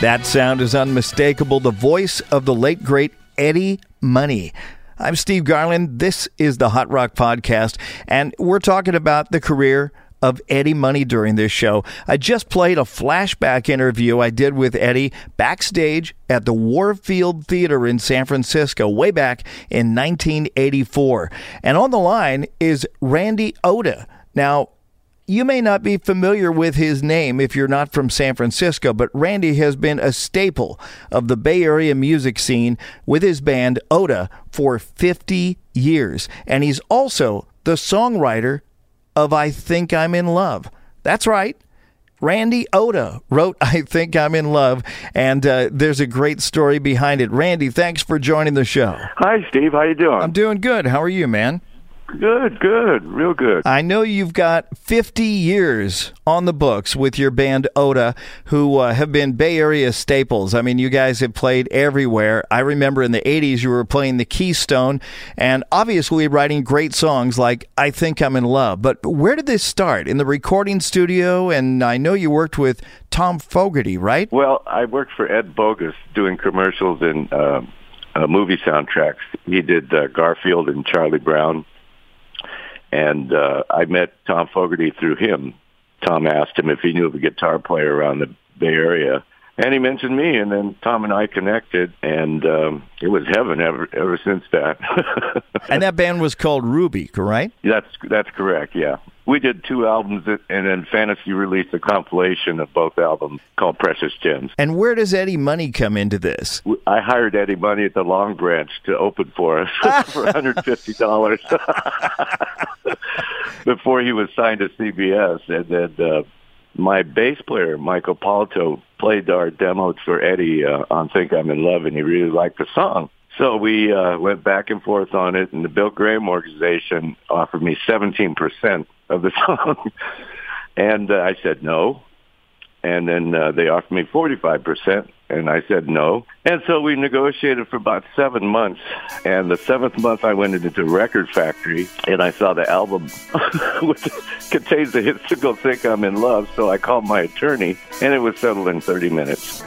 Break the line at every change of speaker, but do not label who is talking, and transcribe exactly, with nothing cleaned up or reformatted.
That sound is unmistakable. The voice of the late, great Eddie Money. I'm Steve Garland. This is the Hot Rock Podcast, and we're talking about the career of Eddie Money during this show. I just played a flashback interview I did with Eddie backstage at the Warfield Theater in San Francisco way back in nineteen eighty-four. And on the line is Randy Oda. Now, you may not be familiar with his name if you're not from San Francisco, but Randy has been a staple of the Bay Area music scene with his band Oda for fifty years. And he's also the songwriter of I Think I'm in Love. That's right. Randy Oda wrote I Think I'm in Love, and uh, there's a great story behind it. Randy, thanks for joining the show.
Hi, Steve. How you doing?
I'm doing good. How are you, man?
Good, good, real good.
I know you've got fifty years on the books with your band Oda, who uh, have been Bay Area staples. I mean, you guys have played everywhere. I remember in the eighties you were playing the Keystone and obviously writing great songs like I Think I'm in Love. But where did this start? In the recording studio? And I know you worked with Tom Fogerty, right?
Well, I worked for Ed Bogus doing commercials and uh, uh, movie soundtracks. He did uh, Garfield and Charlie Brown. And uh, I met Tom Fogerty through him. Tom asked him if he knew of a guitar player around the Bay Area. And he mentioned me, and then Tom and I connected, and um, it was heaven ever ever since that.
And that band was called Ruby, correct?
That's, that's correct, yeah. We did two albums, and then Fantasy released a compilation of both albums called Precious Gems.
And where does Eddie Money come into this?
I hired Eddie Money at the Long Branch to open for us for one hundred fifty dollars before he was signed to C B S. And then uh, my bass player, Michael Palto, played our demos for Eddie uh, on Think I'm in Love, and he really liked the song. So we uh, went back and forth on it, and the Bill Graham organization offered me seventeen percent of the song. And uh, I said no. And then uh, they offered me forty-five percent, and I said no. And so we negotiated for about seven months. And the seventh month, I went into the Record Factory, and I saw the album which contains the hit single, Think I'm in Love. So I called my attorney, and it was settled in thirty minutes.